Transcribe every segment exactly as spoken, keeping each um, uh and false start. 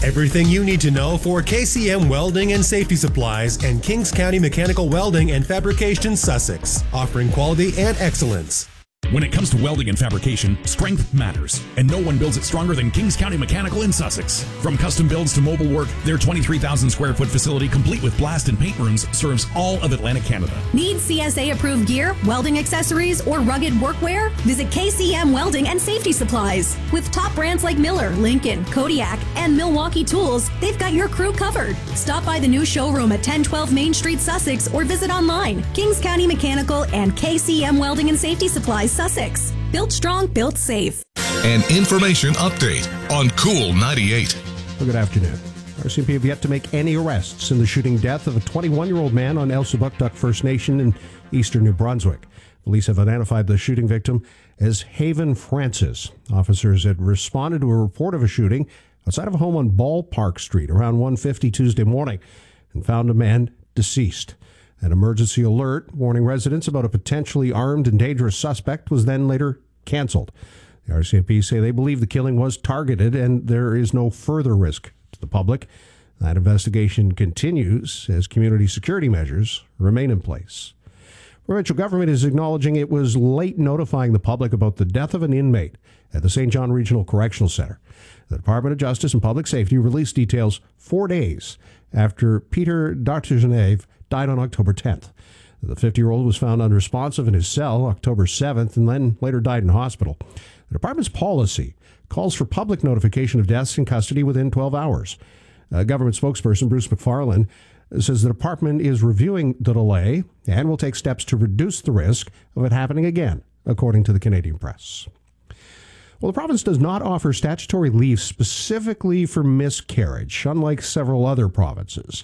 Everything you need to know for K C M Welding and Safety Supplies and Kings County Mechanical Welding and Fabrication, Sussex, offering quality and excellence. When it comes to welding and fabrication, strength matters, and no one builds it stronger than Kings County Mechanical in Sussex. From custom builds to mobile work, their twenty-three thousand square foot facility, complete with blast and paint rooms, serves all of Atlantic Canada. Need C S A-approved gear, welding accessories, or rugged workwear? Visit K C M Welding and Safety Supplies. With top brands like Miller, Lincoln, Kodiak, and Milwaukee Tools, they've got your crew covered. Stop by the new showroom at ten twelve Main Street, Sussex, or visit online. Kings County Mechanical and K C M Welding and Safety Supplies, Sussex. Built strong, built safe. An information update on Cool ninety-eight. Well, good afternoon. R C M P have yet to make any arrests in the shooting death of a twenty-one-year-old man on Elsipogtog First Nation in eastern New Brunswick. Police have identified the shooting victim as Haven Francis. Officers had responded to a report of a shooting outside of a home on Ballpark Street around one fifty Tuesday morning and found a man deceased. An emergency alert warning residents about a potentially armed and dangerous suspect was then later canceled. The R C M P say they believe the killing was targeted and there is no further risk to the public. That investigation continues as community security measures remain in place. Provincial government is acknowledging it was late notifying the public about the death of an inmate at the Saint John Regional Correctional Centre. The Department of Justice and Public Safety released details four days after Peter Dartigenev died on October tenth. The fifty-year-old was found unresponsive in his cell October seventh and then later died in hospital. The department's policy calls for public notification of deaths in custody within twelve hours. Uh, government spokesperson Bruce McFarlane says the department is reviewing the delay and will take steps to reduce the risk of it happening again, according to the Canadian Press. Well, the province does not offer statutory leave specifically for miscarriage, unlike several other provinces.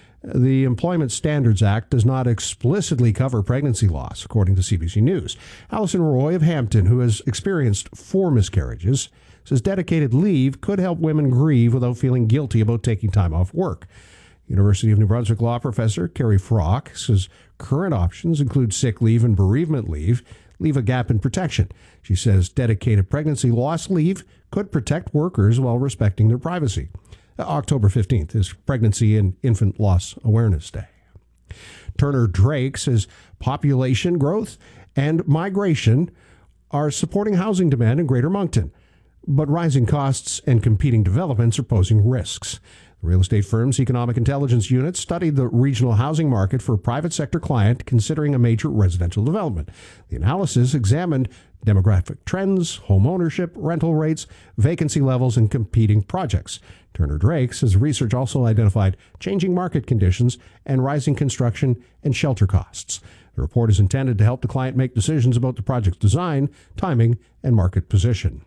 The Employment Standards Act does not explicitly cover pregnancy loss, according to C B C News. Alison Roy of Hampton, who has experienced four miscarriages, says dedicated leave could help women grieve without feeling guilty about taking time off work. University of New Brunswick law professor Carrie Frock says current options include sick leave and bereavement leave, leave a gap in protection. She says dedicated pregnancy loss leave could protect workers while respecting their privacy. October fifteenth is Pregnancy and Infant Loss Awareness Day. Turner Drake says population growth and migration are supporting housing demand in Greater Moncton, but rising costs and competing developments are posing risks. The real estate firm's Economic Intelligence Unit studied the regional housing market for a private sector client considering a major residential development. The analysis examined demographic trends, home ownership, rental rates, vacancy levels, and competing projects. Turner Drake says research also identified changing market conditions and rising construction and shelter costs. The report is intended to help the client make decisions about the project's design, timing, and market position.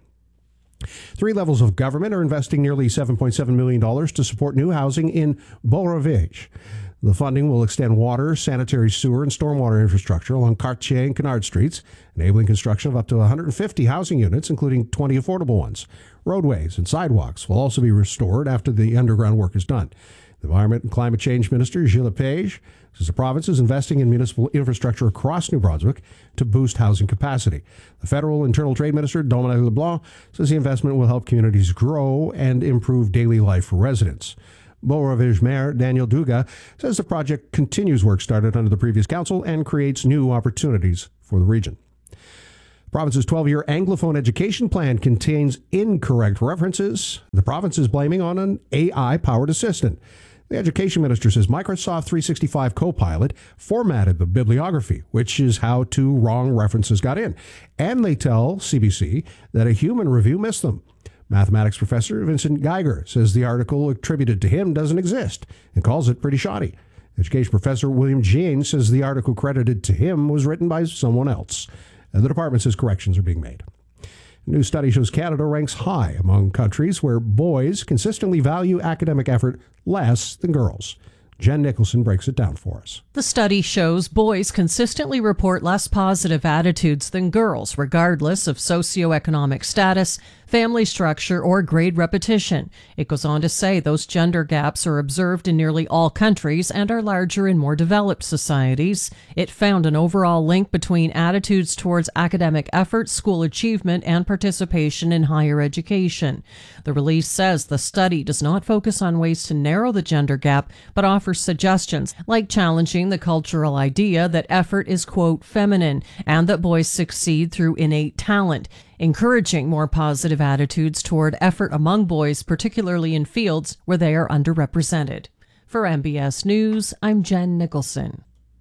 Three levels of government are investing nearly seven point seven million dollars to support new housing in Beau-Rivage. The funding will extend water, sanitary sewer, and stormwater infrastructure along Cartier and Kennard Streets, enabling construction of up to one hundred fifty housing units, including twenty affordable ones. Roadways and sidewalks will also be restored after the underground work is done. The Environment and Climate Change Minister, Gilles Lepage, says the province is investing in municipal infrastructure across New Brunswick to boost housing capacity. The Federal Internal Trade Minister, Dominic LeBlanc, says the investment will help communities grow and improve daily life for residents. Beau-Rivage Mayor Daniel Duga says the project continues work started under the previous council and creates new opportunities for the region. The province's twelve-year Anglophone education plan contains incorrect references the province is blaming on an A I-powered assistant. The education minister says Microsoft three sixty-five Copilot formatted the bibliography, which is how two wrong references got in. And they tell C B C that a human review missed them. Mathematics professor Vincent Geiger says the article attributed to him doesn't exist and calls it pretty shoddy. Education professor William Jean says the article credited to him was written by someone else. And the department says corrections are being made. A new study shows Canada ranks high among countries where boys consistently value academic effort less than girls. Jen Nicholson breaks it down for us. The study shows boys consistently report less positive attitudes than girls, regardless of socioeconomic status, family structure, or grade repetition. It goes on to say those gender gaps are observed in nearly all countries and are larger in more developed societies. It found an overall link between attitudes towards academic effort, school achievement, and participation in higher education. The release says the study does not focus on ways to narrow the gender gap, but offers suggestions like challenging the cultural idea that effort is, quote, feminine, and that boys succeed through innate talent, encouraging more positive attitudes toward effort among boys, particularly in fields where they are underrepresented. For M B S News, I'm Jen Nicholson.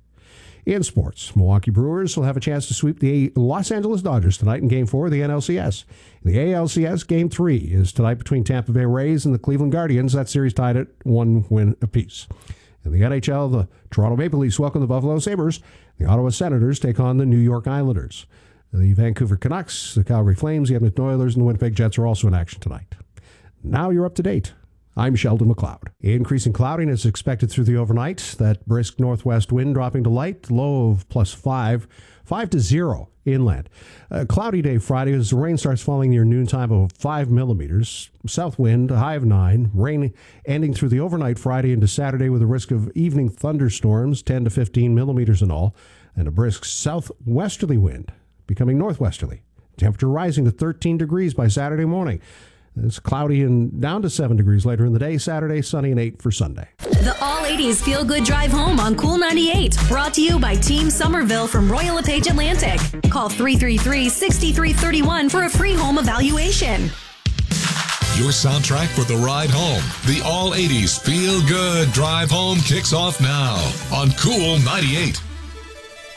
In sports, Milwaukee Brewers will have a chance to sweep the Los Angeles Dodgers tonight in Game four of the N L C S. In the A L C S, Game three is tonight between Tampa Bay Rays and the Cleveland Guardians. That series tied at one win apiece. In the N H L, the Toronto Maple Leafs welcome the Buffalo Sabres. The Ottawa Senators take on the New York Islanders. The Vancouver Canucks, the Calgary Flames, the Edmonton Oilers, and the Winnipeg Jets are also in action tonight. Now you're up to date. I'm Sheldon McLeod. Increasing cloudiness expected through the overnight. That brisk northwest wind dropping to light, low of plus five, five to zero inland. A cloudy day Friday as the rain starts falling near noontime of five millimeters. South wind, a high of nine. Rain ending through the overnight Friday into Saturday with a risk of evening thunderstorms, ten to fifteen millimeters in all, and a brisk southwesterly wind becoming northwesterly. Temperature rising to thirteen degrees by Saturday morning. It's cloudy and down to seven degrees later in the day. Saturday, sunny and eight for Sunday. The All eighties Feel Good Drive Home on Cool ninety-eight. Brought to you by Team Somerville from Royal LePage Atlantic. Call three three three, six three three one for a free home evaluation. Your soundtrack for the ride home. The All eighties Feel Good Drive Home kicks off now on Cool ninety-eight.